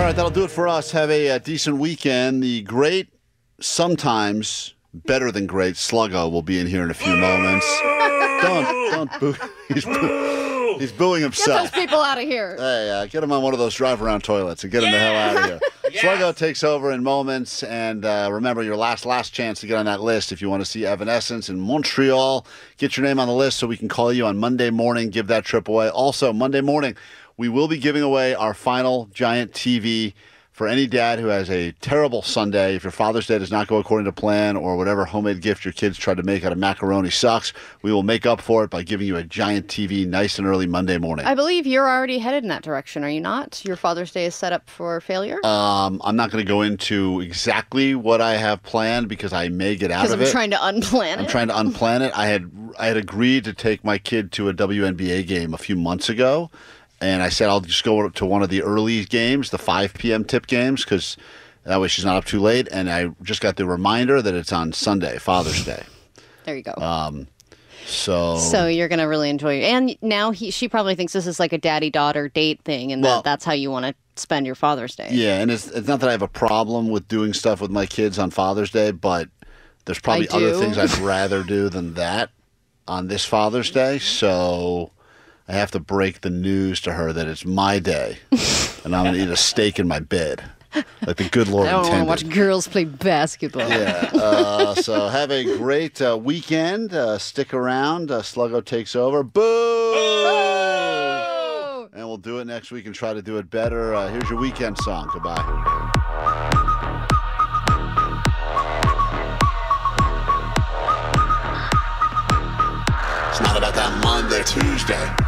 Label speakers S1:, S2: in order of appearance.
S1: right, that'll do it for us. Have a decent weekend. The great, sometimes better than great Sluggo will be in here in a few moments. Don't boo. He's booing himself.
S2: Get those people out of here.
S1: Hey, get him on one of those drive-around toilets and get him the hell out of here. Yes. Sluggo takes over in moments. And remember, your last chance to get on that list if you want to see Evanescence in Montreal. Get your name on the list so we can call you on Monday morning. Give that trip away. Also, Monday morning, we will be giving away our final giant TV for any dad who has a terrible Sunday. If your Father's Day does not go according to plan or whatever homemade gift your kids tried to make out of macaroni sucks, we will make up for it by giving you a giant TV nice and early Monday morning.
S2: I believe you're already headed in that direction, are you not? Your Father's Day is set up for failure?
S1: I'm not going to go into exactly what I have planned because I may get out of it.
S2: Because I'm trying to unplan it?
S1: I'm trying to unplan it. I had agreed to take my kid to a WNBA game a few months ago. And I said I'll just go to one of the early games, the 5 p.m. tip games, because that way she's not up too late. And I just got the reminder that it's on Sunday, Father's Day.
S2: There you go.
S1: So
S2: you're going to really enjoy it. And now she probably thinks this is like a daddy-daughter date thing, and that's how you want to spend your Father's Day.
S1: Yeah, and it's not that I have a problem with doing stuff with my kids on Father's Day, but there's probably other things I'd rather do than that on this Father's Day. So I have to break the news to her that it's my day, and I'm going to eat a steak in my bed, like the good Lord intended.
S2: I don't want to watch girls play basketball.
S1: Yeah. So have a great weekend. Stick around. Sluggo takes over. Boo! Boo! And we'll do it next week and try to do it better. Here's your weekend song. Goodbye. It's not about that Monday, Tuesday.